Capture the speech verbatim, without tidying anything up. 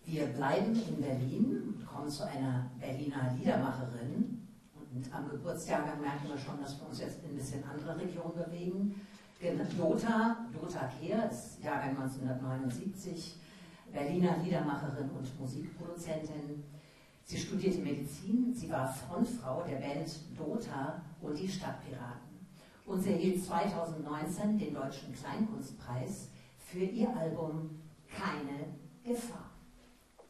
Wir bleiben in Berlin und kommen zu einer Berliner Liedermacherin. Und am Geburtsjahrgang merken wir schon, dass wir uns jetzt in ein bisschen andere Region bewegen. Dota, Dota Kehr ist Jahrgang neunzehnhundertneunundsiebzig, Berliner Liedermacherin und Musikproduzentin. Sie studierte Medizin, sie war Frontfrau der Band Dota und die Stadtpiraten. Und sie erhielt zweitausendneunzehn den Deutschen Kleinkunstpreis für ihr Album Keine Gefahr.